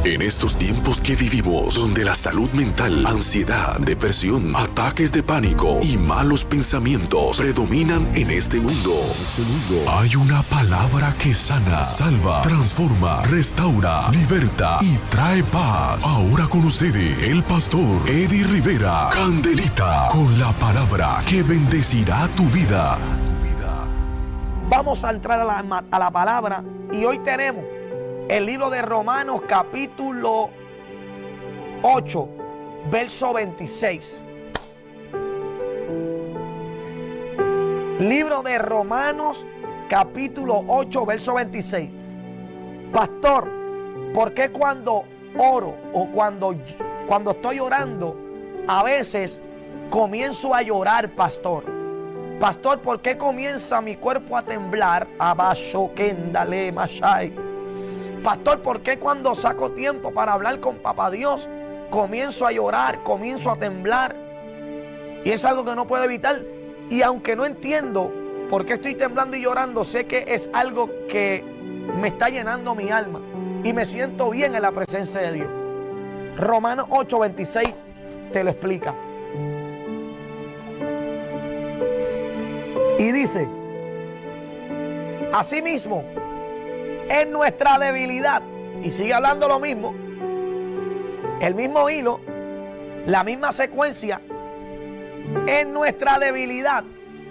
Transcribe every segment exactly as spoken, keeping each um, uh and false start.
En estos tiempos que vivimos, donde la salud mental, ansiedad, depresión, ataques de pánico y malos pensamientos predominan en este mundo, hay una palabra que sana, salva, transforma, restaura, liberta y trae paz. Ahora con ustedes, el pastor Eddie Rivera, Candelita, con la palabra que bendecirá tu vida. Vamos a entrar a la, a la palabra y hoy tenemos el libro de Romanos capítulo ocho, verso veintiséis. Libro de Romanos capítulo ocho, verso veintiséis. Pastor, ¿por qué cuando oro o cuando, cuando estoy orando a veces comienzo a llorar, pastor? Pastor, ¿por qué comienza mi cuerpo a temblar? Abajo, Kendale, Mashai. Pastor, ¿por qué cuando saco tiempo para hablar con Papá Dios comienzo a llorar, comienzo a temblar? Y es algo que no puedo evitar. Y aunque no entiendo por qué estoy temblando y llorando, sé que es algo que me está llenando mi alma. Y me siento bien en la presencia de Dios. Romanos ocho, veintiséis te lo explica. Y dice, asimismo, en nuestra debilidad, y sigue hablando lo mismo, el mismo hilo, la misma secuencia, en nuestra debilidad,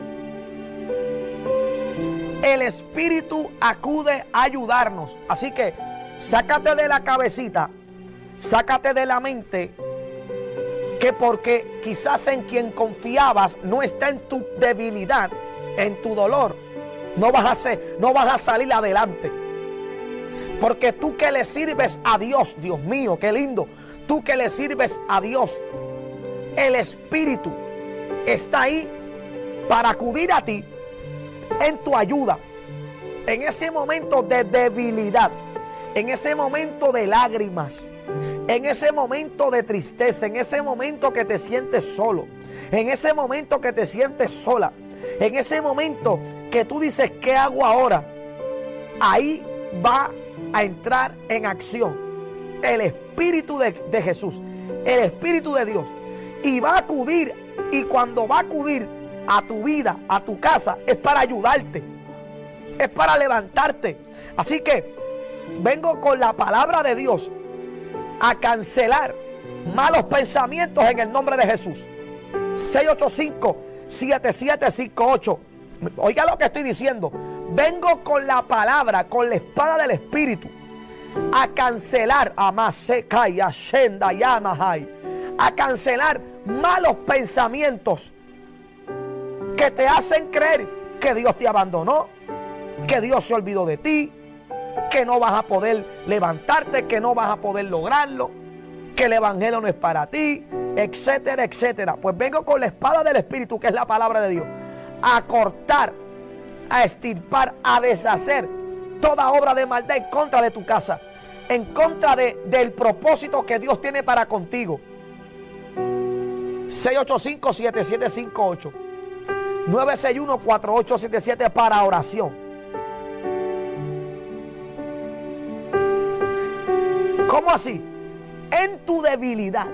el Espíritu acude a ayudarnos. Así que, sácate de la cabecita, sácate de la mente, que porque quizás en quien confiabas no está en tu debilidad, en tu dolor, no vas a ser, no vas a salir adelante. Porque tú que le sirves a Dios, Dios mío, qué lindo, tú que le sirves a Dios, el Espíritu está ahí para acudir a ti en tu ayuda, en ese momento de debilidad, en ese momento de lágrimas, en ese momento de tristeza, en ese momento que te sientes solo, en ese momento que te sientes sola, en ese momento que tú dices, ¿qué hago ahora? Ahí va a entrar en acción el Espíritu de, de Jesús, el Espíritu de Dios, y va a acudir. Y cuando va a acudir a tu vida, a tu casa, es para ayudarte, es para levantarte. Así que vengo con la palabra de Dios a cancelar malos pensamientos en el nombre de Jesús. seis ocho cinco, siete siete cinco ocho. Oiga lo que estoy diciendo. Vengo con la palabra, con la espada del Espíritu, a cancelar a cancelar malos pensamientos que te hacen creer que Dios te abandonó, que Dios se olvidó de ti, que no vas a poder levantarte, que no vas a poder lograrlo, que el evangelio no es para ti, etcétera, etcétera. Pues vengo con la espada del Espíritu, que es la palabra de Dios, a cortar, a extirpar, a deshacer toda obra de maldad en contra de tu casa, en contra de, del propósito que Dios tiene para contigo. seis ocho cinco, siete siete cinco ocho, nueve seis uno, cuatro ocho siete siete para oración. ¿Cómo así? En tu debilidad,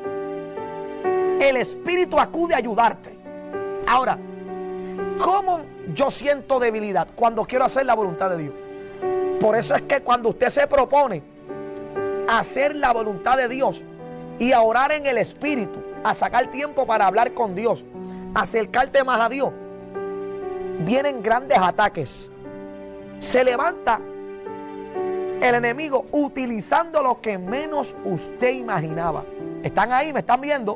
el Espíritu acude a ayudarte. Ahora, ¿cómo yo siento debilidad? Cuando quiero hacer la voluntad de Dios. Por eso es que cuando usted se propone hacer la voluntad de Dios y a orar en el Espíritu, a sacar tiempo para hablar con Dios, acercarte más a Dios, vienen grandes ataques. Se levanta el enemigo utilizando lo que menos usted imaginaba. ¿Están ahí? ¿Me están viendo?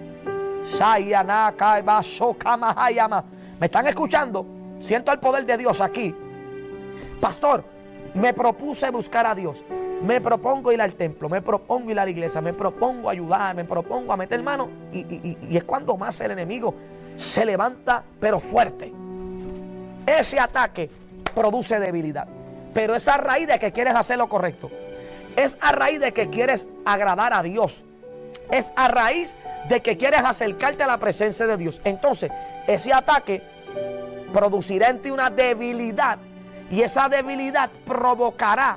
¿Me están escuchando? Siento el poder de Dios aquí. Pastor, me propuse buscar a Dios. Me propongo ir al templo, me propongo ir a la iglesia, me propongo ayudar, me propongo a meter mano. Y, y, y es cuando más el enemigo se levanta, pero fuerte. Ese ataque produce debilidad. Pero es a raíz de que quieres hacer lo correcto. Es a raíz de que quieres agradar a Dios. Es a raíz de que quieres acercarte a la presencia de Dios. Entonces, ese ataque producirá en ti una debilidad. Y esa debilidad provocará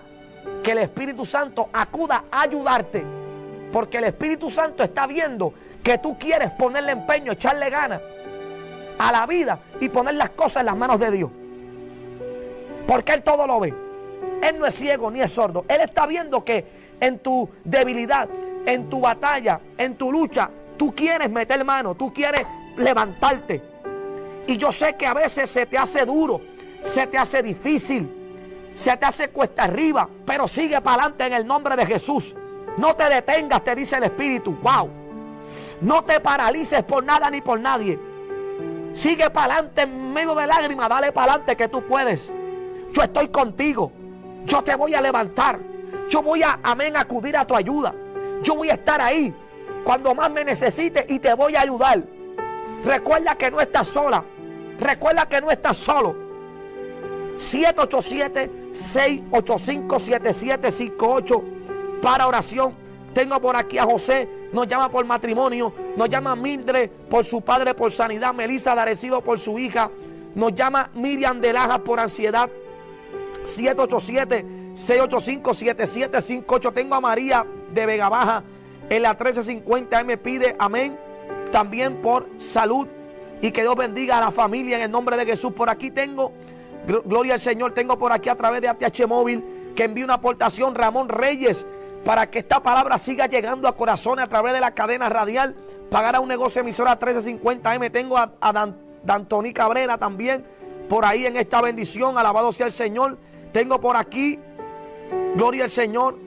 que el Espíritu Santo acuda a ayudarte. Porque el Espíritu Santo está viendo que tú quieres ponerle empeño, echarle ganas a la vida y poner las cosas en las manos de Dios. Porque Él todo lo ve. Él no es ciego ni es sordo. Él está viendo que en tu debilidad, en tu batalla, en tu lucha, tú quieres meter mano, tú quieres levantarte. Y yo sé que a veces se te hace duro, se te hace difícil, se te hace cuesta arriba, pero sigue para adelante en el nombre de Jesús. No te detengas, te dice el Espíritu. Wow. No te paralices por nada ni por nadie. Sigue para adelante en medio de lágrimas, dale para adelante que tú puedes. Yo estoy contigo. Yo te voy a levantar. Yo voy a, amén, acudir a tu ayuda. Yo voy a estar ahí cuando más me necesites y te voy a ayudar. Recuerda que no estás sola. Recuerda que no estás solo. siete ocho siete, seis ocho cinco, siete siete cinco ocho para oración. Tengo por aquí a José, nos llama por matrimonio. Nos llama Mildred por su padre por sanidad. Melissa de Arecibo por su hija. Nos llama Miriam de Lajas por ansiedad. siete ocho siete, seis ocho cinco, siete siete cinco ocho. Tengo a María de Vega Baja en la trece cincuenta. Él me pide, amén, también por salud. Y que Dios bendiga a la familia en el nombre de Jesús. Por aquí tengo, gloria al Señor, tengo por aquí a través de A T H Móvil que envíe una aportación, Ramón Reyes, para que esta palabra siga llegando a corazones a través de la cadena radial. Pagar a un negocio emisora trece cincuenta M. Tengo a, a Dan, Dantoni Cabrera también por ahí en esta bendición. Alabado sea el Señor. Tengo por aquí, gloria al Señor,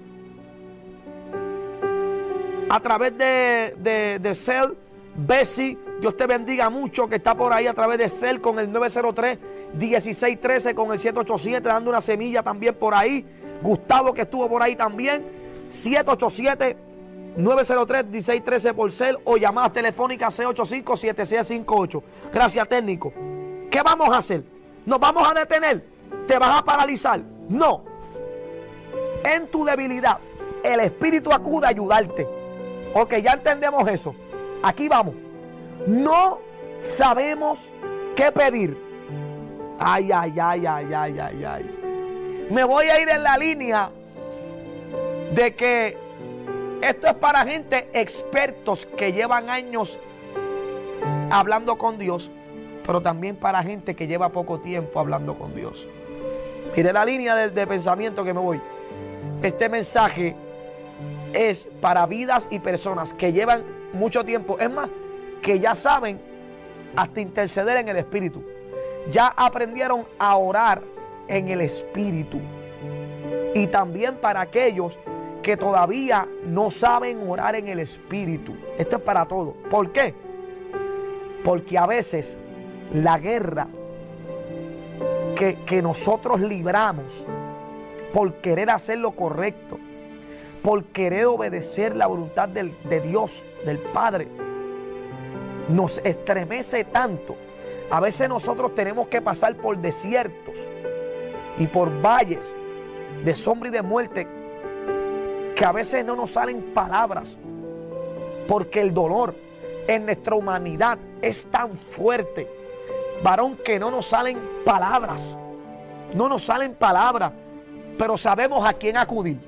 a través de, de, de Cell, Bessie, Dios te bendiga mucho, que está por ahí a través de Cell con el nueve cero tres, dieciséis trece, con el siete ocho siete, dando una semilla también por ahí. Gustavo, que estuvo por ahí también, siete ocho siete, nueve cero tres, dieciséis trece por Cell, o llamadas telefónicas seis ocho cinco, siete seis cinco ocho. Gracias, técnico. ¿Qué vamos a hacer? ¿Nos vamos a detener? ¿Te vas a paralizar? No. En tu debilidad, el Espíritu acude a ayudarte. Ok, ya entendemos eso. Aquí vamos. No sabemos qué pedir. Ay, ay, ay, ay, ay, ay, ay. Me voy a ir en la línea de que esto es para gente expertos que llevan años hablando con Dios, pero también para gente que lleva poco tiempo hablando con Dios. Mire la línea de, de pensamiento que me voy. Este mensaje es para vidas y personas que llevan mucho tiempo. Es más, que ya saben hasta interceder en el Espíritu. Ya aprendieron a orar en el Espíritu. Y también para aquellos que todavía no saben orar en el Espíritu. Esto es para todos. ¿Por qué? Porque a veces la guerra que, que nosotros libramos por querer hacer lo correcto, por querer obedecer la voluntad del, de Dios, del Padre, nos estremece tanto. A veces nosotros tenemos que pasar por desiertos y por valles de sombra y de muerte, que a veces no nos salen palabras, porque el dolor en nuestra humanidad es tan fuerte, varón, que no nos salen palabras. No nos salen palabras, pero sabemos a quién acudir.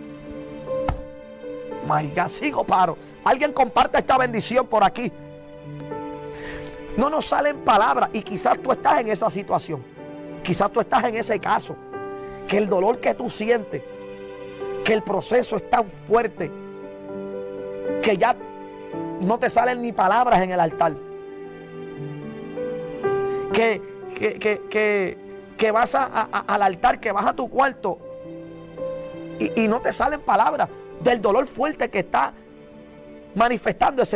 My God, sigo paro. Alguien comparte esta bendición por aquí. No nos salen palabras, y quizás tú estás en esa situación. Quizás tú estás en ese caso, que el dolor que tú sientes, que el proceso es tan fuerte, que ya no te salen ni palabras en el altar. Que, que, que, que, que vas a, a, al altar, que vas a tu cuarto y, y no te salen palabras del dolor fuerte que está manifestándose.